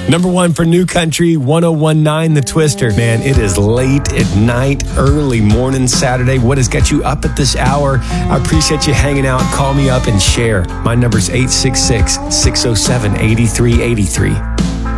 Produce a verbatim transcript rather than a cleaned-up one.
Number one for New Country, one oh one point nine The Twister. Man, it is late at night, early morning Saturday. What has got you up at this hour? I appreciate you hanging out. Call me up and share. My number's eight six six, six oh seven, eight three eight three.